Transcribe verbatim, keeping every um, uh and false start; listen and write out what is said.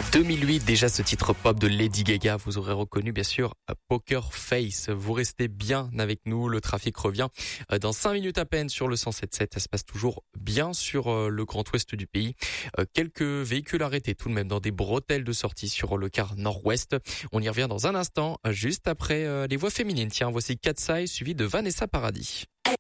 deux mille huit, déjà ce titre pop de Lady Gaga, vous aurez reconnu bien sûr Poker Face. Vous restez bien avec nous, le trafic revient dans cinq minutes à peine sur le cent sept sept. Ça se passe toujours bien sur le grand ouest du pays. Quelques véhicules arrêtés tout de même dans des bretelles de sortie sur le quart nord-ouest. On y revient dans un instant, juste après les voix féminines. Tiens, voici Katsai suivi de Vanessa Paradis.